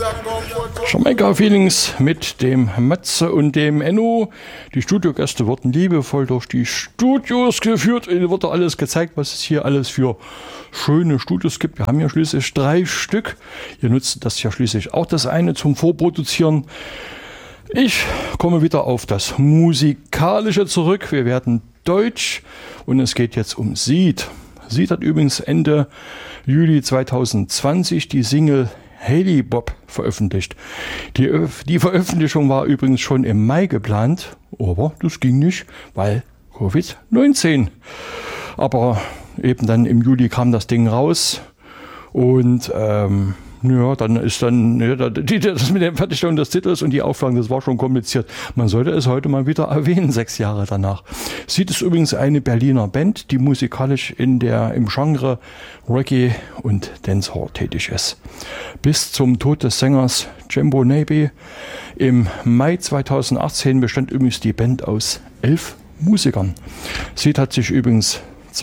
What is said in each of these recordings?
Jamaika Feelings mit dem Matze und dem Enno. Die Studiogäste wurden liebevoll durch die Studios geführt. Ihnen wurde alles gezeigt, was es hier alles für schöne Studios gibt. Wir haben ja schließlich 3 Stück. Ihr nutzt das ja schließlich auch das eine zum Vorproduzieren. Ich komme wieder auf das Musikalische zurück. Wir werden deutsch und es geht jetzt um Seed. Seed hat übrigens Ende Juli 2020 die Single Haley Bob veröffentlicht. Die Veröffentlichung war übrigens schon im Mai geplant, aber das ging nicht, weil Covid-19. Aber eben dann im Juli kam das Ding raus und dann ist das mit der Fertigstellung des Titels und die Auflagen, das war schon kompliziert. Man sollte es heute mal wieder erwähnen, 6 Jahre danach. Seed ist übrigens eine Berliner Band, die musikalisch im Genre Reggae und Dancehall tätig ist. Bis zum Tod des Sängers Jambo Naby im Mai 2018 bestand übrigens die Band aus 11 Musikern. Seed hat sich übrigens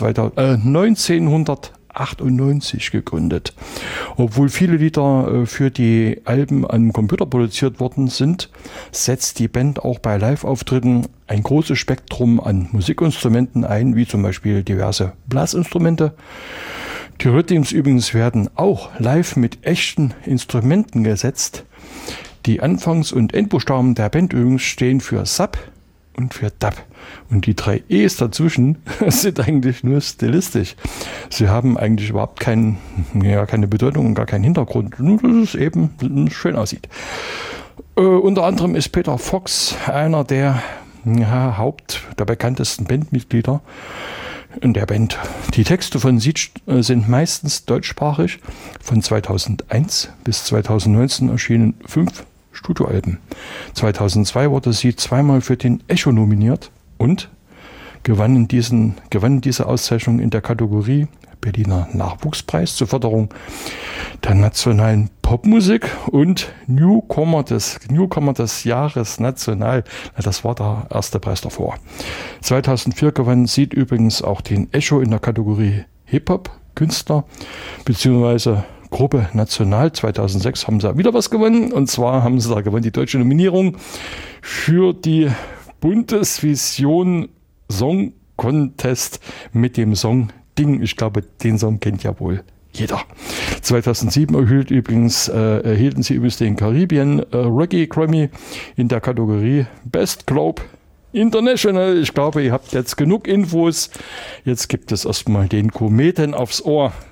1998 gegründet. Obwohl viele Lieder für die Alben am Computer produziert worden sind, setzt die Band auch bei Live-Auftritten ein großes Spektrum an Musikinstrumenten ein, wie zum Beispiel diverse Blasinstrumente. Die Rhythms übrigens werden auch live mit echten Instrumenten gesetzt. Die Anfangs- und Endbuchstaben der Band übrigens stehen für Sub und für Dub. Und die 3 E's dazwischen sind eigentlich nur stilistisch. Sie haben eigentlich überhaupt keine Bedeutung und gar keinen Hintergrund. Nur, dass es eben schön aussieht. Unter anderem ist Peter Fox einer der bekanntesten Bandmitglieder in der Band. Die Texte von Seed sind meistens deutschsprachig. Von 2001 bis 2019 erschienen 5 Studioalben. 2002 wurde sie 2-mal für den Echo nominiert und gewann diese Auszeichnung in der Kategorie Berliner Nachwuchspreis zur Förderung der nationalen Popmusik und Newcomer des Jahres national. Das war der erste Preis davor. 2004 gewann Seed übrigens auch den Echo in der Kategorie Hip-Hop Künstler bzw. Gruppe National. 2006 haben sie wieder was gewonnen, und zwar haben sie da gewonnen die deutsche Nominierung für die Bundesvision Song Contest mit dem Song Ding. Ich glaube, den Song kennt ja wohl jeder. 2007 erhielten sie übrigens den Caribbean Reggae Grammy in der Kategorie Best Globe International. Ich glaube, ihr habt jetzt genug Infos. Jetzt gibt es erstmal den Kometen aufs Ohr.